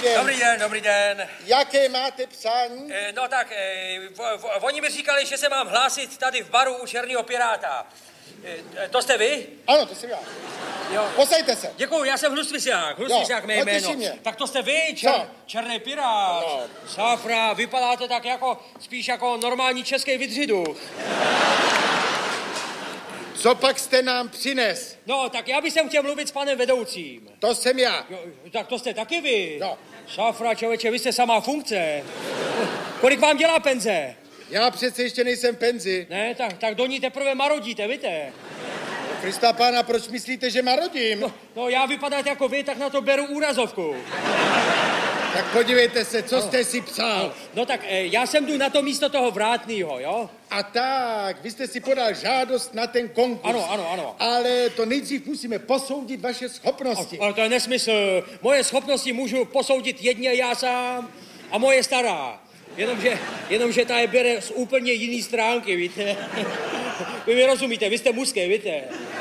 den. Dobrý den, dobrý den. Jaké máte přání? No tak, oni mi říkali, že se mám hlásit tady v baru u Černého piráta. To jste vy? Ano, to jsem já. Jo. Posaďte se. Děkuju, já jsem Hlustvisák mé jméno. Tak to jste vy, Černý pirát. No. Sáfra, vypadáte tak jako, spíš jako normální český vydřiduch. Co pak jste nám přines? No, tak já bych chtěl mluvit s panem vedoucím. To jsem já. Jo, tak to jste taky vy. No. Sáfra, člověče, vy jste samá funkce. Kolik vám dělá penze? Já přece ještě nejsem penzi. Ne, tak do ní teprve marodíte, víte? Krista pána, proč myslíte, že marodím? No já vypadat jako vy, tak na to beru úrazovku. Tak podívejte se, co jste si psal. No tak já jsem jdu na to místo toho vrátnýho, jo? A tak, vy jste si podal žádost na ten konkurs. Ano. Ale to nejdřív musíme posoudit vaše schopnosti. Ale to je nesmysl. Moje schopnosti můžu posoudit jedně já sám a moje stará. Jenomže ta je bere z úplně jiný stránky, víte? Vy mi rozumíte, vy jste mužské, víte?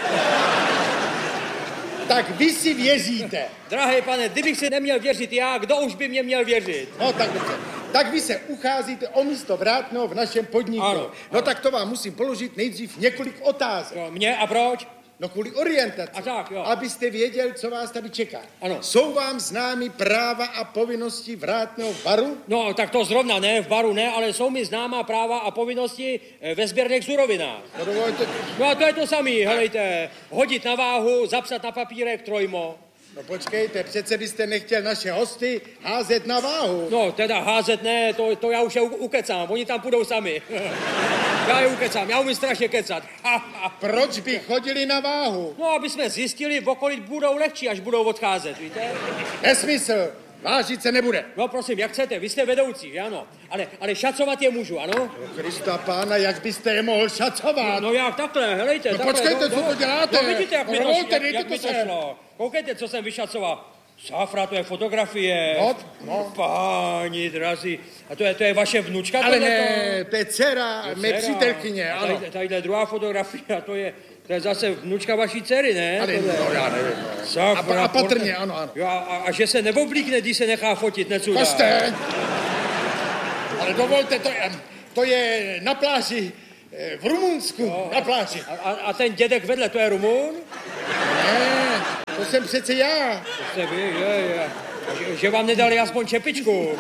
Tak vy si věříte. Drahý pane, kdybych si neměl věřit já, kdo už by mě měl věřit? No tak dobře. Tak vy se ucházíte o místo vrátného v našem podniku. Ano. No tak to vám musím položit nejdřív několik otázek. Jo, mě a proč? No kvůli orientaci. A tak, jo. Abyste věděl, co vás tady čeká. Ano. Jsou vám známy práva a povinnosti vrátného baru? No, tak to zrovna ne, v baru ne, ale jsou mi známá práva a povinnosti ve sběrných surovinách. No, dovolte. No a to je to samý, helejte. Hodit na váhu, zapsat na papírek trojmo. No počkejte, přece byste nechtěl naše hosty házet na váhu. No, teda házet ne, to já už je ukecám, oni tam půjdou sami. Já je ukecám, já umím strašně kecat. Proč by chodili na váhu? No, aby jsme zjistili, v okolí budou lehčí, až budou odcházet, víte? Nesmysl, vážit se nebude. No prosím, jak chcete, vy jste vedoucí, ano. Ale šacovat je můžu, ano? No Krista pána, jak byste je mohl šacovat? No jak takhle, helejte. No takhle, počkejte, co to děláte? No vidíte, jak mi to, dovolte, jak mi to šlo. Koukejte, co jsem vyšacoval. Sáfra, to je fotografie. No. Páni drazí. A to je vaše vnučka? Ale ne, to je dcera, mé přítelkyně, ano. Tadyhle druhá fotografie, a to je zase vnučka vaší dcery, ne? Ale no, já nevím. No. Sáfra, A patrně, ano. Jo, a že se neoblíkne, když se nechá fotit, necuda. Koste! Ale dovolte, to je na pláži v Rumunsku, no. Na pláži. A ten dědek vedle, to je Rumun? Ne, to jsem přece já. To jste vy, je. Že vám nedali aspoň čepičku.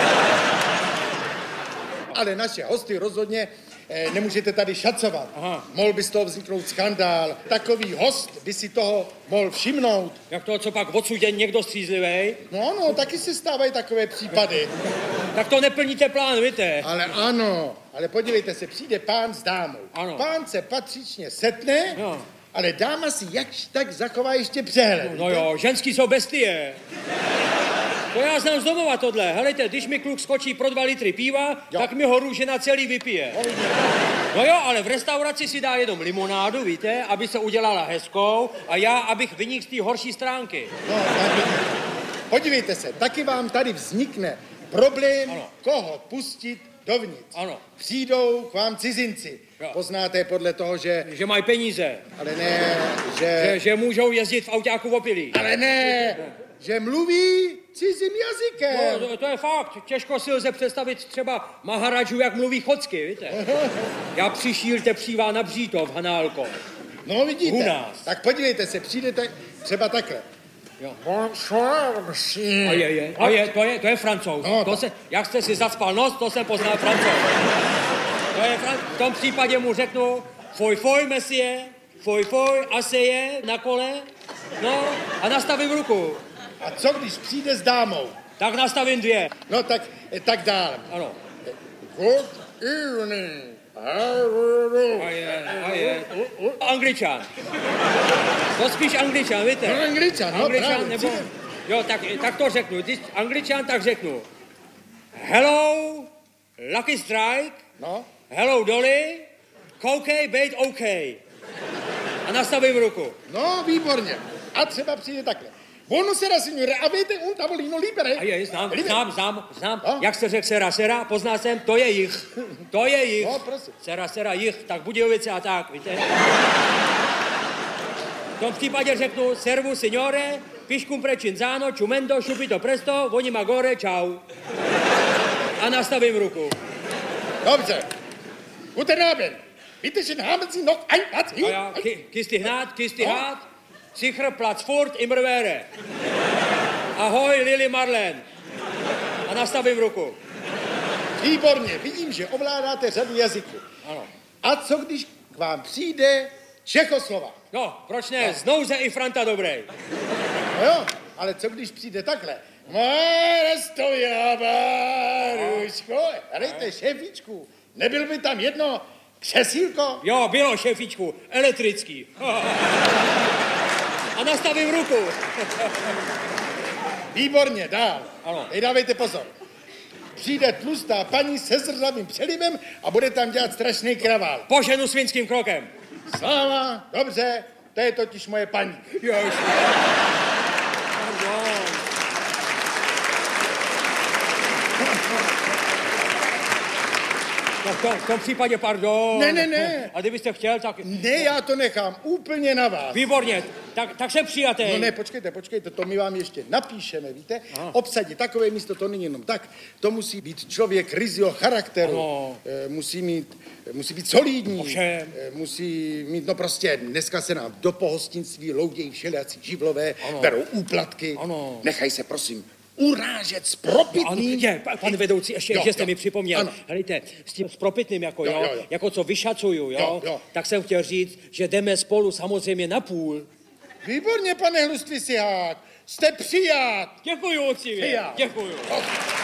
Ale naše hosty rozhodně nemůžete tady šacovat. Aha. Mohl by z toho vzniknout skandál. Takový host by si toho mohl všimnout. Jak to, co pak odsud je někdo střízlivej? No, taky se stávají takové případy. Tak to neplníte plán, víte? Ale ano, ale podívejte se, přijde pán s dámou. Ano. Pán se patřičně setne, no. Ale dáma si jakž tak zachová ještě přehled. No jo, ženský jsou bestie. To já znám z domova tohle. Helejte, když mi kluk skočí pro 2 litry piva, tak mi ho růžena celý vypije. No jo, ale v restauraci si dá jenom limonádu, víte, aby se udělala hezkou a já, abych vynikl z té horší stránky. No, podívejte se, taky vám tady vznikne problém, ano. Koho pustit dovnitř. Ano. Přijdou k vám cizinci. Jo. Poznáte podle toho, že mají peníze. Ale ne, že můžou jezdit v autáku opilí. Ale ne, že mluví cizím jazykem. No, to je fakt. Těžko si lze představit třeba Maharadžu, jak mluví chocky, víte. Já přišíl tepřívá na Břítov, Hanálko. No vidíte, u nás. Tak podívejte se, přijdete třeba takhle. Jo. To je Francouz. No, jak jste si zacpal nos, to jsem poznal Francouz. V tom případě mu řeknu foj, monsieur, foj, aseje, na kole, no a nastavím ruku. A co když přijde s dámou? Tak nastavím 2. No tak dál. Ano. Good evening. A je. Angličan. To spíš Angličan, víte? No Angličan, právě. Nebo... Jo, tak to řeknu. Když Angličan, tak řeknu. Hello, Lucky Strike. No. Hello, Dolly. Koukej, bejt OK. A nastavím ruku. No, výborně. A třeba přijde takhle. Buonasera, signore, avete un tavolino libero? A je, znám. No? Jak jste řekl sera, poznal jsem, to je jich. No, prosím. Sera, jich, tak Budějovice a tak, víte. V tom případě řeknu, servu, signore, Piškum prečin záno, čumendo, šupito presto, vonima gore, čau. A nastavím ruku. Dobře. Guten Abend. Bitte schön, haben Sie noch ein Platz? A já, kisti hnát, sicher Platz furt, immer wäre. Ahoj, Lili Marlen. A nastavím ruku. Výborně, vidím, že ovládáte řadu jazyků. Ano. A co když k vám přijde Čechoslovák? No, proč ne? Znouze i Franta dobrej. No jo, ale co když přijde takhle? Márestoja, Baruško, hrajte šéfičku. Nebyl by tam jedno křesílko? Jo, bylo, šéfičku, elektrický. A nastavím ruku. Výborně, dál. Ano. Teď dávejte pozor. Přijde tlustá paní se zrzavým přelivem a bude tam dělat strašný kravál. Poženu svinským krokem. Sláva, dobře, to je totiž moje paní. Jož. V tom případě, pardon. Ne. A kdybyste chtěl, tak... Ne, já to nechám úplně na vás. Výborně, tak jsem přijatý. No ne, počkejte, to my vám ještě napíšeme, víte? Obsadit takové místo, to není jenom tak. To musí být člověk ryzího charakteru. Musí být solidní. Ovšem. Musí mít, no prostě, dneska se nám do pohostinství loudějí všelijací živlové, berou úplatky. Ano. Nechaj se, prosím, urážet s propitným. Pan vedoucí, ještě jste mi připomněl. Helejte, s tím propitným, jako jako co vyšacuju, jo. Tak jsem chtěl říct, že jdeme spolu samozřejmě na půl. Výborně, pane Hlustvy Sihák, jste přijat. Děkuju, otcivě, děkuju.